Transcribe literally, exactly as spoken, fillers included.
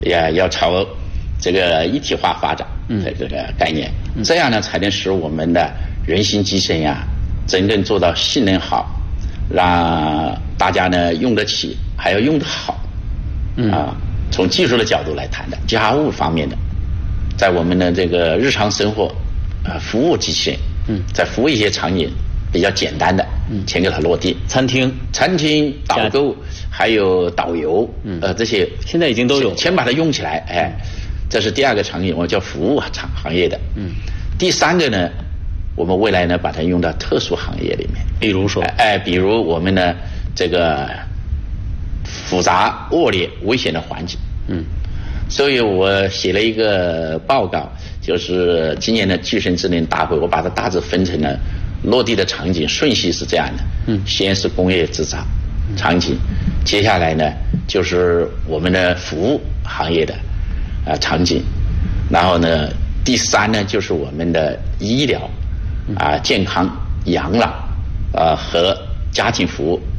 也要朝这个一体化发展的这个概念，嗯、这样呢才能使我们的人形机身呀，真正做到性能好，让大家呢用得起，还要用得好。嗯啊，从技术的角度来谈的，家务方面的，在我们的这个日常生活啊、呃、服务机器人，嗯，在服务一些场景比较简单的，嗯，先给它落地。 餐厅、 餐厅导购还有导游，嗯，呃，这些现在已经都有， 先把它用起来，哎，这是第二个场景，我叫服务行行业的。嗯，第三个呢，我们未来呢把它用到特殊行业里面， 比如说， 哎，比如我们的这个复杂、恶劣、危险的环境。嗯，所以我写了一个报告，就是今年的具身智能大会，我把它大致分成了落地的场景顺序是这样的。嗯，先是工业制造场景，接下来呢就是我们的服务行业的啊、呃、场景，然后呢第三呢就是我们的医疗啊、呃、健康、养老啊、呃、和家庭服务